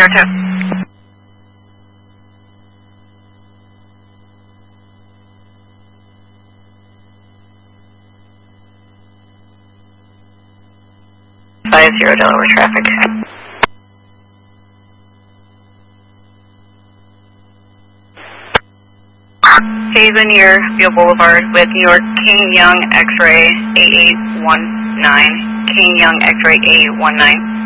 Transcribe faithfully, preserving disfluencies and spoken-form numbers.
five zero Delaware traffic. Haven near Beale Boulevard with New York King Young X-ray A eight one nine. King Young X-ray A eight one nine.